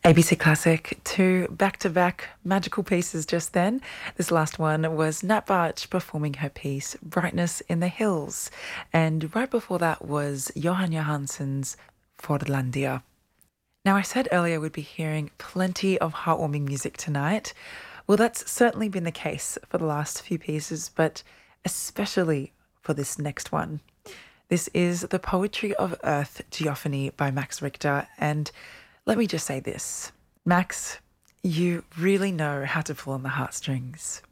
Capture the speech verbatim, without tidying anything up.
A B C Classic, two back-to-back magical pieces just then. This last one was Nat Barch performing her piece Brightness in the Hills. And right before that was Johan Johansson's Fordlandia. Now, I said earlier we'd be hearing plenty of heartwarming music tonight. Well, that's certainly been the case for the last few pieces, but especially for this next one. This is The Poetry of Earth Geophony by Max Richter, and let me just say this. Max, you really know how to pull on the heartstrings.